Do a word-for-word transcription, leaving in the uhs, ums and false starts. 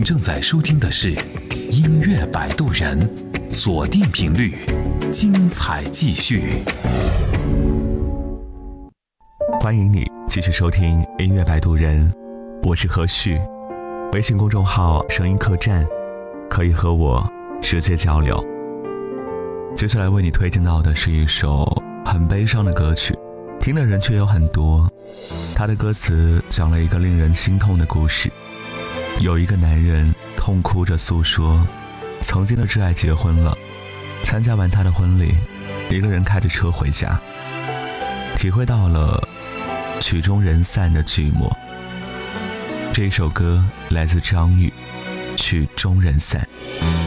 正在收听的是音乐摆渡人，锁定频率，精彩继续。 欢迎你继续收听音乐摆渡人，我是何旭。微信公众号声音客栈可以和我直接交流。接下来为你推荐到的是一首很悲伤的歌曲，听的人却有很多。它的歌词讲了一个令人心痛的故事，有一个男人痛哭着诉说，曾经的挚爱结婚了，参加完他的婚礼，一个人开着车回家，体会到了曲终人散的寂寞。这一首歌来自张宇，曲终人散。